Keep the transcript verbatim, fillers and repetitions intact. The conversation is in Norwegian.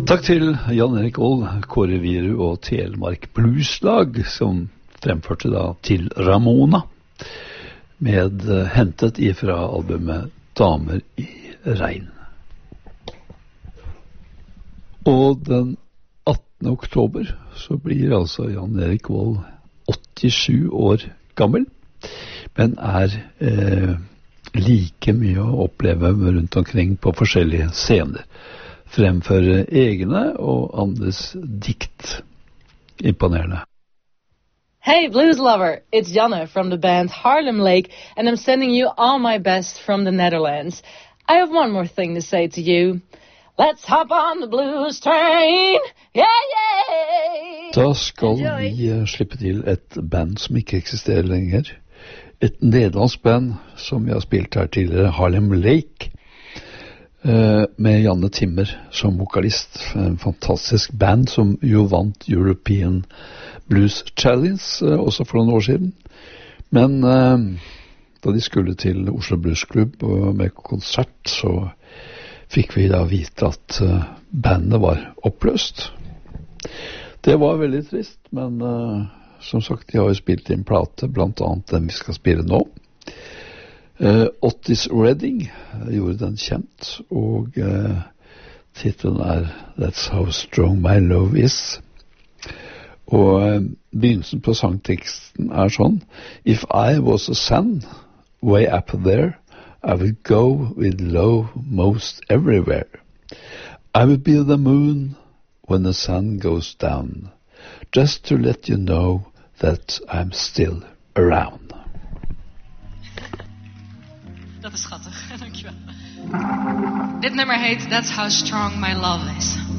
Takk til Jan Erik Vold, Kåre Viru og Telemark Blueslag, som fremførte da til Ramona, med uh, hentet ifra albumet Damer i regn. Og den attende oktober så blir altså Jan Erik Vold åttisju år gammel, men er eh, like mye å oppleve rundt omkring på forskjellige scener. Fremføre egne og andres dikt. Imponerende. Hey blues lover, it's Janne from the band Harlem Lake, and I'm sending you all my best from the Netherlands. I have one more thing to say to you. Let's hop on the blues train, yeah, yeah! Da skal vi uh, slippe til et band som ikke eksisterer lenger. Et nederlandsk band som vi har spilt her tidligere, Harlem Lake, uh, med Janne Timmer som vokalist. En fantastisk band som jo vant European Blues Challenge, uh, også for noen år siden. Men uh, da de skulle til Oslo Blues Club uh, med konsert, så fikk vi da vite at uh, bandet var oppløst. Det var veldig trist, men uh, som sagt, de har jo spilt inn plate, blant annet den vi skal spille nå. Uh, Otis Redding gjorde den kjent, og uh, titlen er That's How Strong My Love Is. Og uh, begynnelsen på sangteksten er sånn: If I was a sun, way up there, I would go with love most everywhere. I would be the moon when the sun goes down, just to let you know that I'm still around. Dat is schattig, dankjewel. Dit nummer heet That's How Strong My Love Is.